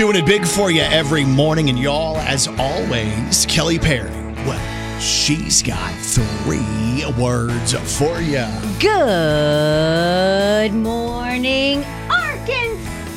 Doing it big for you every morning. And y'all, as always, Kelly Perry. Well, she's got 3 words for you. Good morning, Arkansas!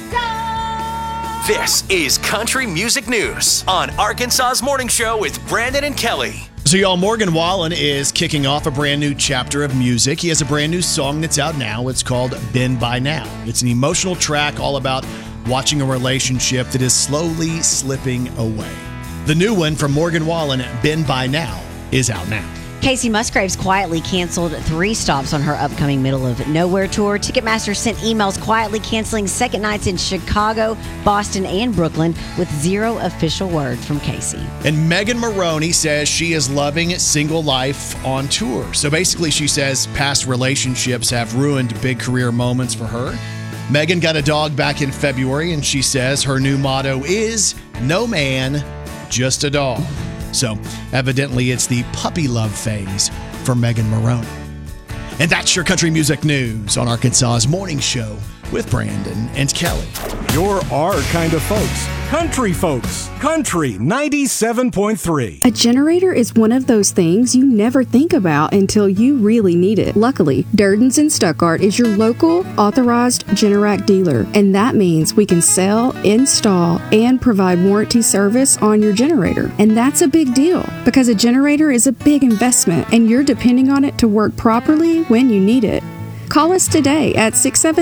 This is Country Music News on Arkansas's Morning Show with Brandon and Kelly. So y'all, Morgan Wallen is kicking off a brand new chapter of music. He has a brand new song that's out now. It's called Been By Now. It's an emotional track all about watching a relationship that is slowly slipping away. The new one from Morgan Wallen, Been By Now, is out now. Casey Musgraves quietly canceled 3 stops on her upcoming Middle of Nowhere tour. Ticketmaster sent emails quietly canceling second nights in Chicago, Boston, and Brooklyn with 0 official word from Casey. And Megan Moroney says she is loving single life on tour. So basically she says past relationships have ruined big career moments for her. Megan got a dog back in February, and she says her new motto is no man, just a dog. So evidently it's the puppy love phase for Megan Moroney. And that's your country music news on Arkansas's Morning Show with Brandon and Kelly. You're our kind of folks. Country folks. Country 97.3. A generator is one of those things you never think about until you really need it. Luckily, Durden's in Stuttgart is your local authorized Generac dealer, and that means we can sell, install, and provide warranty service on your generator. And that's a big deal because a generator is a big investment, and you're depending on it to work properly when you need it. Call us today at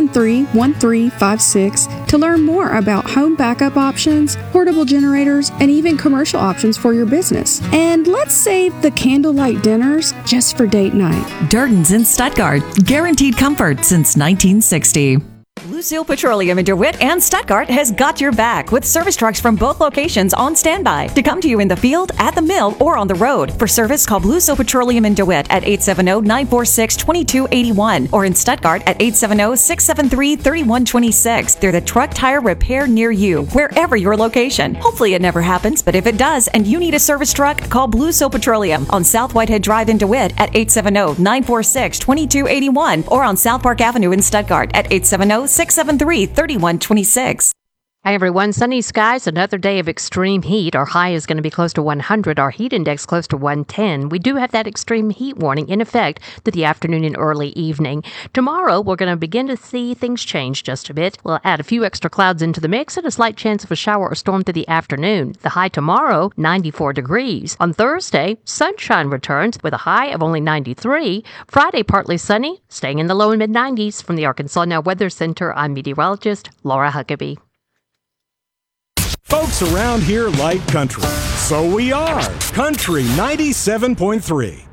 673-1356 to learn more about home backup options, portable generators, and even commercial options for your business. And let's save the candlelight dinners just for date night. Durden's in Stuttgart. Guaranteed comfort since 1960. Lucille Petroleum in DeWitt and Stuttgart has got your back with service trucks from both locations on standby to come to you in the field, at the mill, or on the road. For service, call Lucille Petroleum in DeWitt at 870-946-2281 or in Stuttgart at 870-673-3126. They're the truck tire repair near you, wherever your location. Hopefully it never happens, but if it does and you need a service truck, call Lucille Petroleum on South Whitehead Drive in DeWitt at 870-946-2281 or on South Park Avenue in Stuttgart at 870-673-3126. Hi everyone, sunny skies, another day of extreme heat. Our high is going to be close to 100, our heat index close to 110. We do have that extreme heat warning in effect through the afternoon and early evening. Tomorrow, we're going to begin to see things change just a bit. We'll add a few extra clouds into the mix and a slight chance of a shower or storm through the afternoon. The high tomorrow, 94 degrees. On Thursday, sunshine returns with a high of only 93. Friday, partly sunny, staying in the low and mid-90s. From the Arkansas Now Weather Center, I'm meteorologist Laura Huckabee. Folks around here like country. So we are Country 97.3.